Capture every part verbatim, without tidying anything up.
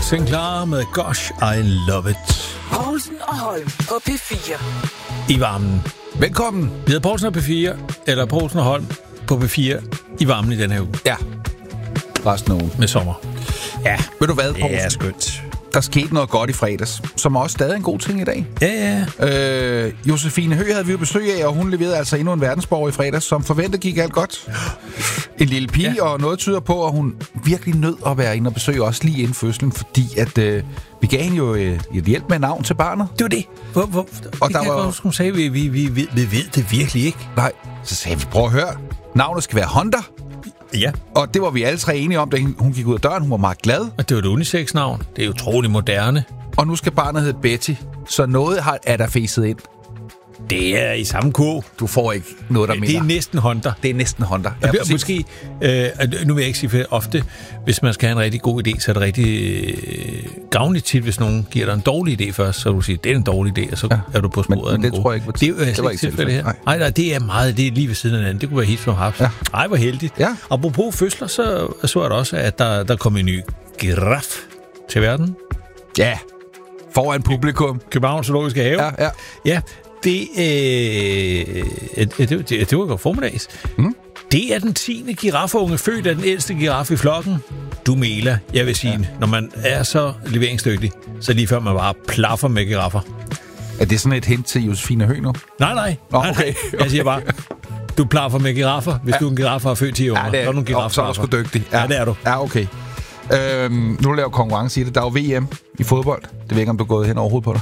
Sinclair med Gosh, I Love It. Poulsen og Holm på P fire. I varmen. Velkommen. Vi hedder Poulsen og P fire, eller Poulsen og Holm på P fire i varmen i den her uge. Ja. Resten af ugen. Med sommer. Ja. Ved du hvad, Poulsen? Det er skønt. Der skete noget godt i fredags, som er også stadig en god ting i dag. Ja, ja. Øh, Josefine Høgh havde vi jo besøg af, og hun leverede altså endnu en verdensborger i fredags, som forventet gik alt godt. En lille pige, ja. Og noget tyder på, at hun virkelig nød at være inde og besøge os lige inden fødslen, fordi at øh, vi gav hende jo øh, et hjælp med navn til barnet. Det var det. Hvor, hvor, og der var hun sagde, vi, vi, vi, vi, vi ved det virkelig ikke. Nej, så sagde vi, prøv at høre. Navnet skal være Honda. Ja. Og det var vi alle tre enige om, da hun gik ud af døren. Hun var meget glad. Og det var et unisex-navn. Det er utroligt moderne. Og nu skal barnet hedde Betty. Så noget har, er der fæset ind. Det er i samme kurv. Du får ikke noget, der minder. Det er næsten Honda. Det er næsten Honda. Ja, ja, måske, øh, nu vil jeg ikke sige for ofte, hvis man skal have en rigtig god idé, så er det rigtig øh, gavnligt tit, hvis nogen giver dig en dårlig idé først, så du siger, det er en dårlig idé, og så ja. er du på sporet. Men, men det gode. tror jeg ikke var det er jo det var ikke tilfældet her. Nej. nej, nej, det er meget, det er lige ved siden af hinanden. Det kunne være helt som haft. Ja. Ej, hvor heldigt. Ja. Apropos fødsler, så så er det også, at der, der kom en ny giraf til verden. Ja, foran publikum. Københavns Zoologiske Have. Ja, ja. Ja. Det, øh, det, det, det var godt formiddags. Mm. Det er den tiende girafunge, født af den ældste giraf i flokken. Du Mela, jeg vil sige, ja. Når man er så leveringsdygtig, så lige før man bare plaffer med giraffer. Er det sådan et hint til Josefine Høgh nu? Nej, nej. Oh, okay. nej, nej. Jeg siger bare, du plaffer med giraffer, hvis ja. du er en giraffer og født ti unger. Ja, det er, så er du en giraffer. Så er du sgu dygtig. Ja. ja, det er du. Ja, okay. Øhm, nu laver konkurrence i det. Der er jo V M i fodbold. Det ved ikke, om du er gået hen overhovedet på dig.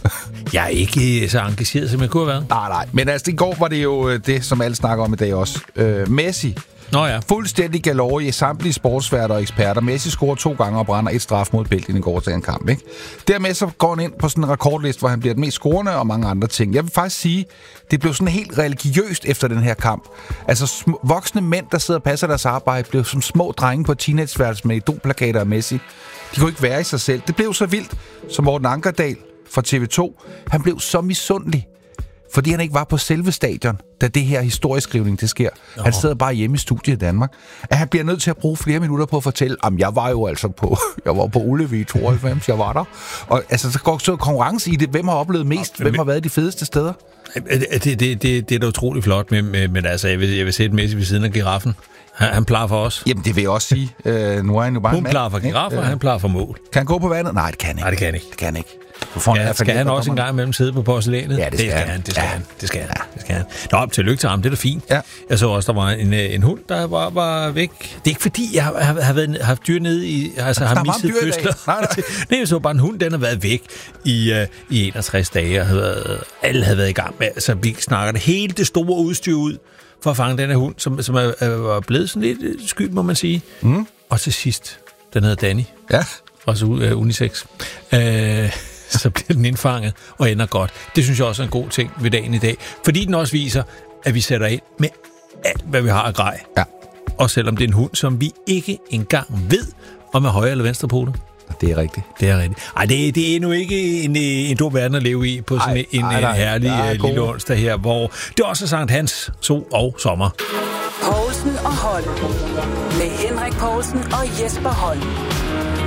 Jeg er ikke så engageret, som jeg kunne have været. Nej, nej. Men altså, i går var det jo det, som alle snakker om i dag også. Øh, Messi. Nå ja. Fuldstændig galore i samtlige sportsværter og eksperter. Messi scorer to gange og brænder et straf mod Belgien i går til en kamp, ikke? Dermed så går han ind på sådan en rekordliste, hvor han bliver den mest scorende og mange andre ting. Jeg vil faktisk sige, det blev sådan helt religiøst efter den her kamp. Altså sm- voksne mænd, der sidder og passer deres arbejde, blev som små drenge på teenageværelse med idolplakater af Messi. De kunne ikke være i sig selv. Det blev så vildt, som Morten Ankerdal fra T V to. Han blev så misundelig, fordi han ikke var på selve stadion, da det her historieskrivning det sker. Nå. Han sidder bare hjemme i studiet i Danmark. At han bliver nødt til at bruge flere minutter på at fortælle, om jeg var jo altså på, jeg var på Ullevi i tooghalvfems, jeg var der. Og altså, så går så konkurrence i det. Hvem har oplevet mest? Nå, Hvem men, har været de fedeste steder? Det, det, det, det er da utroligt flot, med, med, men altså, jeg vil, jeg vil sætte Messi ved siden af giraffen. Han, han plejer for os. Jamen, det vil jeg også sige. Øh, nu er han jo bare Hun plejer for giraffer, ja. Han plejer for mål. Kan han gå på vandet? Nej, det kan han ikke. Nej, det kan han ikke. Det kan han ikke. Ja, skal han også en gang imellem sidde på porcelænet? Ja, det skal, det skal han. han. Det skal ja. han. Det skal han. Ja. Det skal han. Nå, tillykke til ham. Det er da fint. Ja. Jeg så også, der var en, en hund, der var, var væk. Det er ikke fordi, jeg har, har, har været, haft dyr nede i... Altså, har misset fødsler. Nej, nej. Nej, jeg så bare en hund, den har været væk i, uh, i enogtres dage. Og havde, alle havde været i gang med. Altså, vi snakker det hele det store udstyr ud for at fange den her hund, som, som er, er blevet sådan lidt sky, må man sige. Mm. Og til sidst, den hedder Danny. Ja. Også uh, unisex. Øh... så bliver den indfanget og ender godt. Det synes jeg også er en god ting ved dagen i dag. Fordi den også viser, at vi sætter ind med alt, hvad vi har af grej. Ja. Og selvom det er en hund, som vi ikke engang ved, om er højre eller venstre på det. Det er rigtigt. Det er rigtigt. Ej, det, det er nu ikke en, en dum verden at leve i på sådan ej, en, ej, en herlig ej, lille onsdag her, hvor det også er Sankt Hans, sol og sommer. Poulsen og Holm. Med Henrik Poulsen og Jesper Holm.